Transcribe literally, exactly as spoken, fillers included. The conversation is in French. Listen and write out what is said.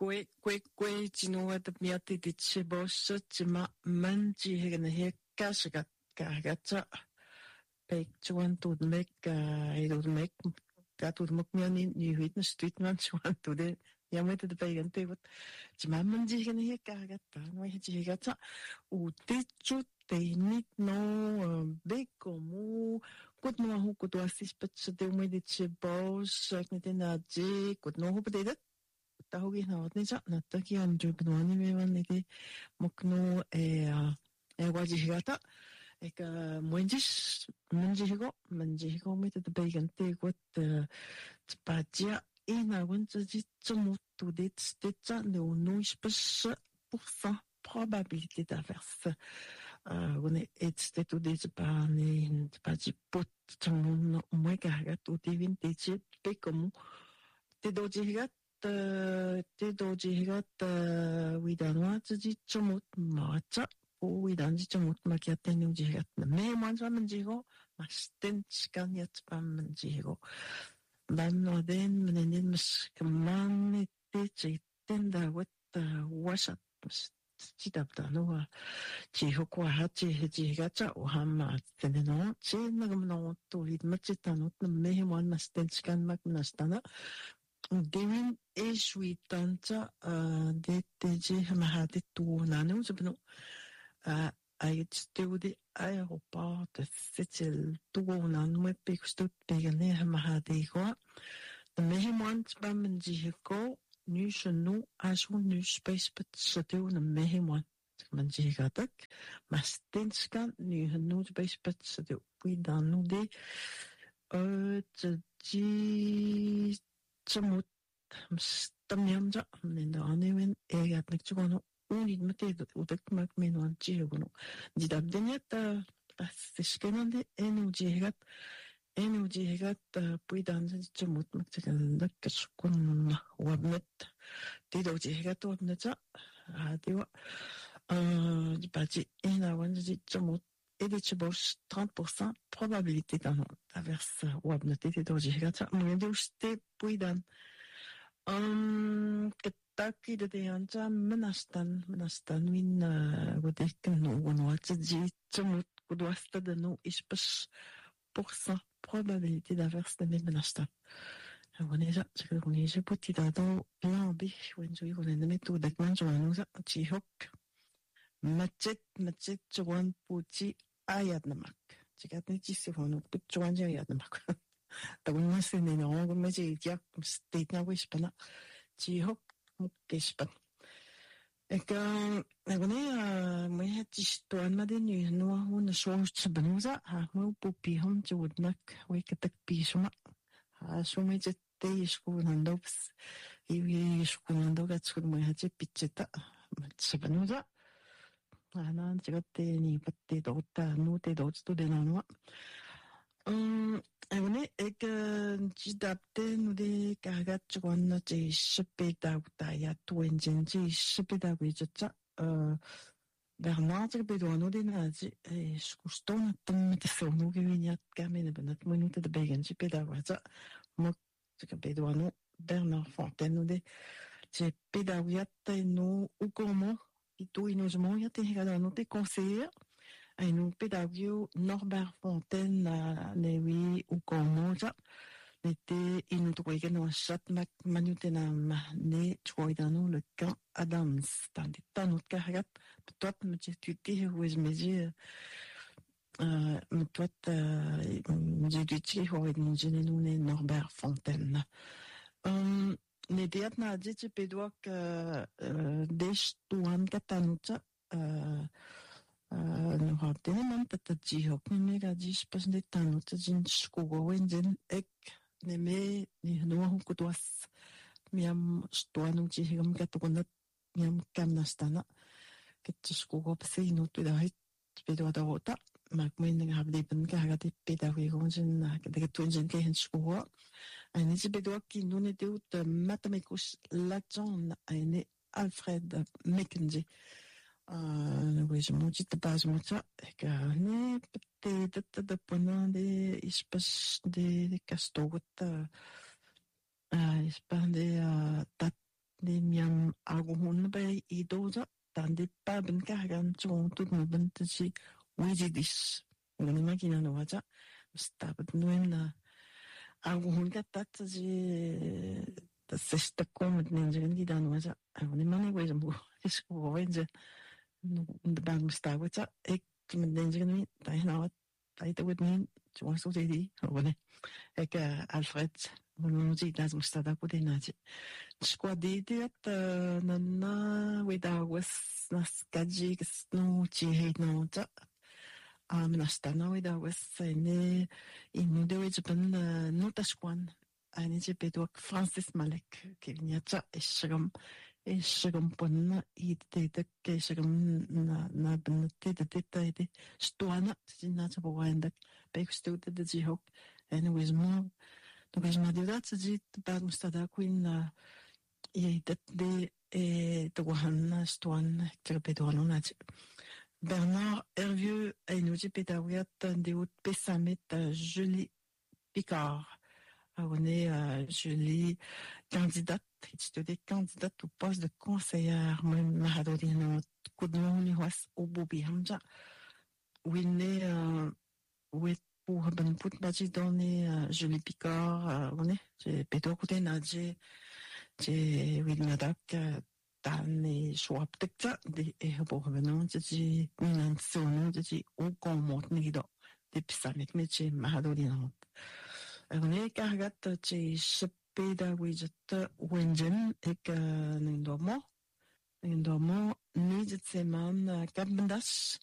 Kwe kwe kwe jinua de miati de chibos jima manji hegana he kasga kagata pek chuan tud mek edo mek gatud mok miani ni hitna street man chuan tude yamete de pegan tegot jima manji hegana he kagata no he jigata u techu Nit no bekomu kut no hu kut wasis pat de me de chibos ak nete na je kut no hu padedat tahugi na otni sa na taki an jo bnwani me wan neke mokno e e waji higata ek mwenjis mwenjigo mwenjigo me de began te gut spatia ina wan ji tsumu tu det stetsa no no ispes pour cent probabilité d'averse. Euh, on est et tout des pas ne pas du pot ton moi gaga tout devin te pe comme te doji gat te doji gat wi danwa ji chomot ma cha o wi dan ji chomot ma kya te nu ji gat me man sa man ji go ma sten skan yat pam man ji go dan no den menen mes kaman te te tenda wat wasat 지답다 노아 지효과 하지 해지가자 오함마 때는 제나금 노 또 리드마치다 노트 메히만 마스텐 시간 막 나스타나 데윈 에슈이탄자 아 데테지 하마하데 또 나는 저번에 아 아이츠테우디 아에로파트 세칠 두고 나는 뵙고도 되겠네 하마하데고 메히만 밤은지고 nu nu as hun nu space put so do na mehimwan man jiga tak mas tenskan nu nu space put so do we dan nu de euh ji chmut stamyamja nenda anewen egat nek chugono uni mate udak mak menwan jigono didabdenyata asishkenande enu jigat enu jigat puidan chmut mak chakanda kashkun wabnet tido jigat wabneta adiwa euh baji ena wanji chmut editibos trente pour cent probabilité dans averse wabnet tido jigat mwende uste puidan um ketaki de anja menastan menastan win godekken no gonwatji chmut kudwasta de no ispes pour cent probabilité d'averse de menastan 원해서 지금 원해서 부티다도 비비 왼쪽이 원하는 메토 덱만 좋아하는 거 지혹 맞짓 맞짓 저원 부지 아야드나 막 제가 내지스 원은 또 좋아하는 아야드나 막 또는 쓰는 거 뭐지 약 스테이트나고 싶나 지혹 먹게 싶어 그러니까 이번에 뭐 했지 또 안마데니 노하고는 소스 बनूजा 뭐 부피 험 좋은막 왜 그때 비스마 아, 소매제 때 이스쿠난도 이위 이스쿠난도가 지금 뭐 하지 삐쳤다 맞지바누자 아난 제가 때니 그때도 없다 노때도 어찌도 되나노 음 이번에 그 지답때 누데 가가지고 왔나지 십배다고 다야 또 엔진지 십배다고 있었자 어 Bernard Bedouano de Nazi, et je couche ton atom de son ou gagné gamin de bonnet minute de bégan, j'ai pédagoisa, moi, c'est que Bedouano, Bernard Fontaine ou des, j'ai pédagoiate nous ou comment, et tout, il nous m'a été regardé nous des conseillers, et nous pédagogio Norbert Fontaine, ne oui, ou comment, ça, n'était, il nous trouvait que nous chat mac manutenam, ne, trouvait dans nous le camp Adams, dans des tas de carrières, toi, me dis, tu dis, où est-ce me dis, euh, toi, me dis, tu dis, où est-ce me dis, nous, Norbert Fontaine. Um, ne diat na dit, tu peux dire que, euh, des tuan katanuta, euh, euh, nous rappelons même peut-être dire, mais il a dit, je pense, des tanuta, jin, skugo, wen, ek, ne me, ni, nous, on kudoas, miam, stuan, ou jiham, katukunat, miam kamnastana ketsukugo psinu tudarit pedwadota makmen ngabde ben kagati pedagogo jin de tunjin ke henskugo ani pedwaki nune deut mathematikus laton ani Alfred Mackenzie euh oui je m'en dis de base moi ça que ne peut-être de pendant des espèces de castorot euh espèce de de miam aguhun bay idoza tande pa ben kagan chong tut no ben tsi wejidis ngani makina no waja stabat nuen na aguhun katat tsi sesta kom nenjen di dan waja ngani mani wejam bu is ko wenje no de bang stawaja ek men nenjen ni dai na wat dai te wet ni chong so di ngani ek Alfred Monuzi das mustada kudenaji. Squadidiat nana widawas naskaji no chi no ta amnastana widawas ne inude wejben no tashkwan ani je bedok Francis Malek kevnyata ishgam ishgam ponna ite ke ishgam na na bente de detaide stwana tinna ta boendak bekstude de jihok anyways more. Donc, je m'ai dit, c'est dit, par mustada queen, il y a des et de Wahan, Stoan, Kerpedouan, Bernard Hervieux, a une outil pédagogique des hauts Pessamet, Julie Picard. On est Julie, candidate, des candidate au poste de conseillère, même Mahadodino, Koudmouni Was, au Bobi Hamja, où il est, où est pour ben put baji donné Julie Picard on est j'ai pédo côté nadje j'ai wignadak dan et swap tekta de e pour venant j'ai une sonne j'ai au comment ni do des psamek mais j'ai mahadolina on est cargat j'ai chepeda widget wenjen et que n'indomo n'indomo ni de semaine kabndas